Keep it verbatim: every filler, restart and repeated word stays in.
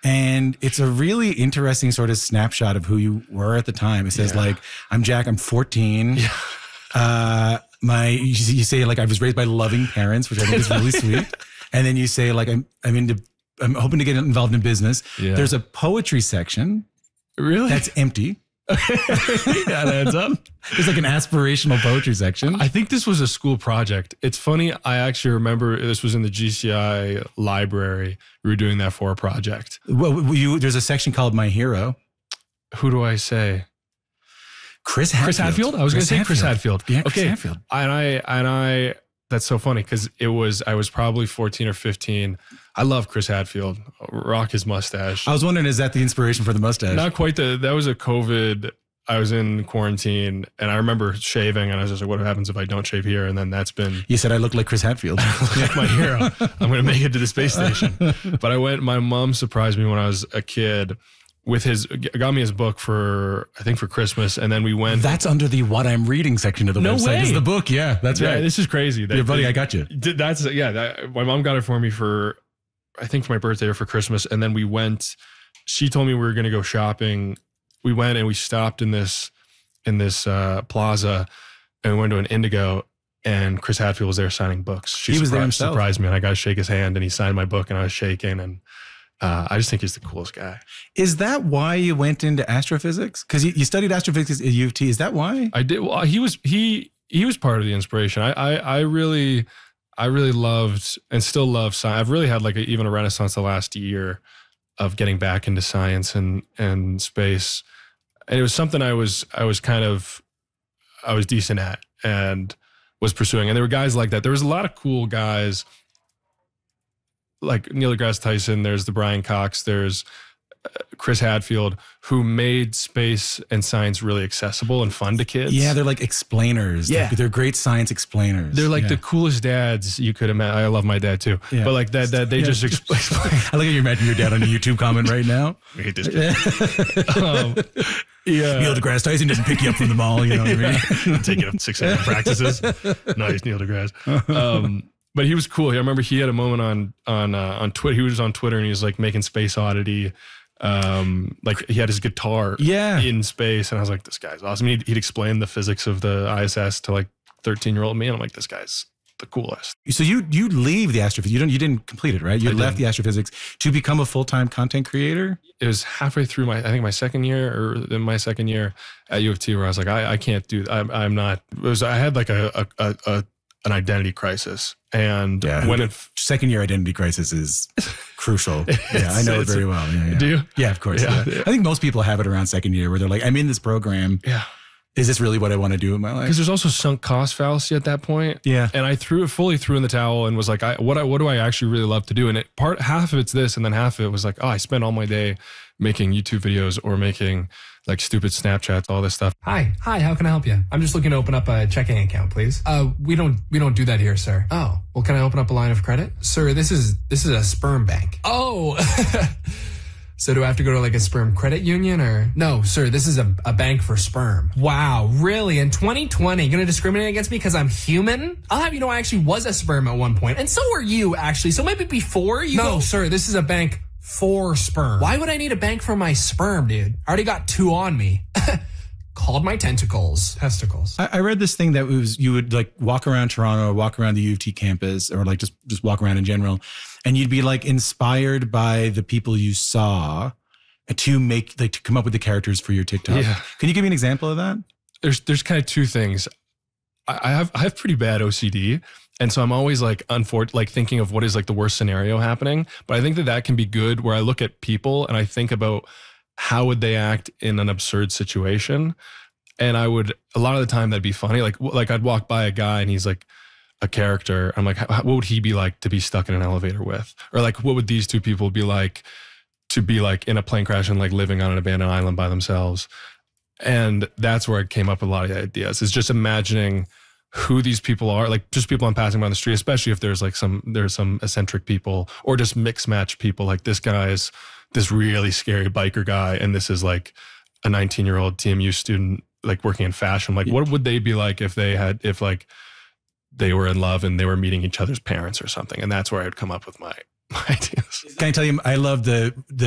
And it's a really interesting sort of snapshot of who you were at the time. It says Yeah. like, I'm Jack, I'm fourteen. Yeah. Uh, my, you you say like, I was raised by loving parents, which I think is really sweet. And then you say like, I'm, I'm into, I'm hoping to get involved in business. Yeah. There's a poetry section Really? that's empty. Yeah, that adds up. There's like an aspirational poetry section. I think this was a school project. It's funny. I actually remember this was in the G C I library. We were doing that for a project. Well, you, there's a section called My Hero. Who do I say? Chris Hadfield. Chris Hadfield? I was going to say Chris Hadfield. Yeah, Chris okay. Hadfield. And I, and I, that's so funny because it was, I was probably fourteen or fifteen. I love Chris Hadfield. Rock his mustache. I was wondering, is that the inspiration for the mustache? Not quite the, that was a COVID. I was in quarantine and I remember shaving and I was just like, what happens if I don't shave here? And then that's been You said I look like Chris Hadfield. like my hero. I'm going to make it to the space station. But I went, my mom surprised me when I was a kid with his, got me his book for, I think for Christmas. And then we went. That's under the what I'm reading section of the No website. way. Is the book. Yeah, that's yeah, right. this is crazy. That, Your buddy, that- I got you. That's, yeah, that, my mom got it for me for, I think for my birthday or for Christmas. And then we went, she told me we were going to go shopping. We went and we stopped in this, in this uh, plaza and we went to an Indigo and Chris Hadfield was there signing books. She He was there surprised, himself. surprised me and I got to shake his hand and he signed my book and I was shaking and uh, I just think he's the coolest guy. Is that why you went into astrophysics? Because you, you studied astrophysics at U of T. Is that why? I did. Well, he was, he, he was part of the inspiration. I, I, I really, I really loved and still love science. I've really had like a, even a renaissance the last year of getting back into science and, and space. And it was something I was, I was kind of, I was decent at and was pursuing. And there were guys like that. There was a lot of cool guys like Neil deGrasse Tyson. There's the Brian Cox. There's uh, Chris Hadfield, who made space and science really accessible and fun to kids. Yeah, they're like explainers. Yeah. They're, they're great science explainers. They're like Yeah. the coolest dads you could imagine. I love my dad too. Yeah. But like that, that they Yeah. just explain. I like how you imagine your dad on a YouTube comment right now. I hate this kid. um, yeah. Neil deGrasse Tyson didn't pick you up from the mall. You know what I mean? Taking up six hundred practices. Nice, Neil deGrasse. Um, but he was cool. I remember he had a moment on on uh, on Twitter. He was on Twitter and he was like making Space Oddity. Um, like he had his guitar Yeah. in space, and I was like, this guy's awesome. He'd, he'd explain the physics of the I S S to like thirteen year old me, and I'm like, this guy's the coolest. So you you leave the astrophysics. You don't you didn't complete it, right? You I left didn't. the astrophysics to become a full time content creator. It was halfway through my, I think my second year or in my second year at U of T where I was like, I, I can't do, I'm, I'm not, it was, I had like a, a, a, a an identity crisis. And Yeah. when it, Second year identity crisis is crucial. Yeah, I know it it's- very well. Yeah, yeah. do you? Yeah, of course. Yeah. Yeah. I think most people have it around second year where they're like, I'm in this program. Yeah. Is this really what I want to do in my life? Because there's also sunk cost fallacy at that point. Yeah. And I threw it fully threw in the towel and was like, I, what I, what do I actually really love to do? And it part, half of it's this. And then half of it was like, oh, I spend all my day making YouTube videos or making like stupid Snapchats, all this stuff. Hi, hi. How can I help you? I'm just looking to open up a checking account, please. Uh, we don't we don't do that here, sir. Oh, well, can I open up a line of credit, sir? This is this is a sperm bank. Oh, so do I have to go to like a sperm credit union or no, sir? This is a, a bank for sperm. Wow, really? In twenty twenty, you're gonna discriminate against me because I'm human? I'll have you know I actually was a sperm at one point, and so were you actually. So maybe before you. No, go- sir. This is a bank for sperm. Why would I need a bank for my sperm, dude? I already got two on me. Called my tentacles. Testicles. I, I read this thing that was you would like walk around Toronto or walk around the U of T campus or like just, just walk around in general. And you'd be like inspired by the people you saw to make, like to come up with the characters for your TikTok. Yeah. Can you give me an example of that? There's, there's kind of two things. I, I have, I have pretty bad O C D. And so I'm always like, unfor- like thinking of what is like the worst scenario happening. But I think that that can be good where I look at people and I think about how would they act in an absurd situation. And I would, a lot of the time that'd be funny. Like, like I'd walk by a guy and he's like a character. I'm like, what would he be like to be stuck in an elevator with? Or like, what would these two people be like to be like in a plane crash and like living on an abandoned island by themselves? And that's where I came up with a lot of the ideas. Is just imagining who these people are, like just people I'm passing by on the street, especially if there's like some, there's some eccentric people or just mix match people. Like this guy is this really scary biker guy. And this is like a nineteen year old T M U student, like working in fashion. Like what would they be like if they had, if like they were in love and they were meeting each other's parents or something? And that's where I'd come up with my, my ideas. Can I tell you, I love the, the